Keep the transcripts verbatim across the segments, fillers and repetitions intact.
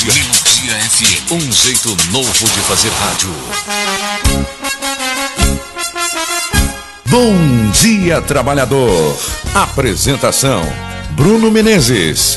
Melodia F M, um jeito novo de fazer rádio. Bom dia, trabalhador. Apresentação: Bruno Menezes.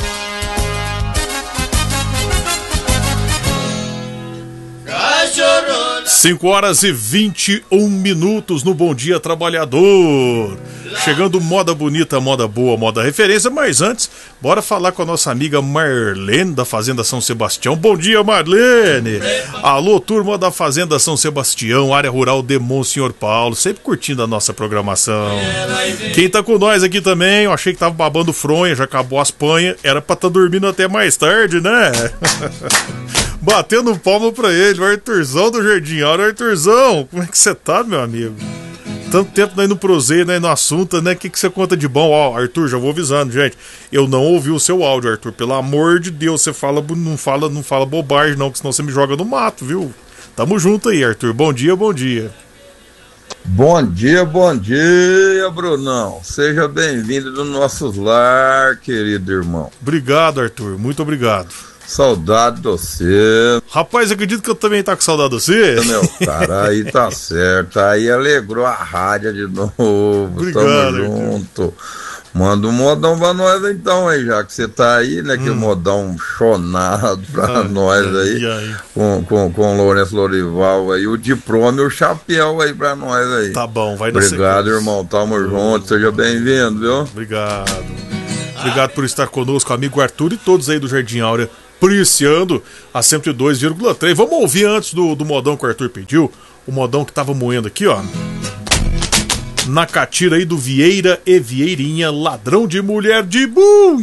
cinco horas e vinte e um minutos no Bom Dia Trabalhador. Chegando moda bonita, moda boa, moda referência. Mas antes, bora falar com a nossa amiga Marlene da Fazenda São Sebastião. Bom dia, Marlene. Alô, turma da Fazenda São Sebastião, área rural de Monsenhor Paulo, sempre curtindo a nossa programação. Quem tá com nós aqui também, eu achei que tava babando fronha, já acabou as panhas, era pra tá dormindo até mais tarde, né? Batendo palma pra ele, o Arthurzão do Jardim Áureo. Arthurzão, como é que você tá, meu amigo? Tanto tempo aí no proseio, né, no assunto, né? O que que você conta de bom? Ó, Arthur, já vou avisando, gente. Eu não ouvi o seu áudio, Arthur. Pelo amor de Deus, você fala, não fala, não fala bobagem, não, que senão você me joga no mato, viu? Tamo junto aí, Arthur. Bom dia, bom dia. Bom dia, bom dia, Brunão. Seja bem-vindo do nosso lar, querido irmão. Obrigado, Arthur. Muito obrigado. Saudade de você. Rapaz, acredito que eu também tá com saudade de você. Meu cara, aí tá certo. Aí alegrou a rádio de novo. Obrigado, Tamo junto. Manda um modão pra nós então aí, já que você tá aí, né? Hum. Que modão chonado pra ah, nós aí, aí. Com, com, com o Lourenço Lorival aí, o diploma e o chapéu aí pra nós aí. Tá bom, vai dar. Obrigado, irmão. Tamo oh. junto. Seja bem-vindo, viu? Obrigado. Obrigado por estar conosco, amigo Arthur e todos aí do Jardim Áureo, policiando a cento e dois vírgula três. Vamos ouvir antes do, do modão que o Arthur pediu, o modão que tava moendo aqui, ó. Na catira aí do Vieira e Vieirinha, ladrão de mulher de bui.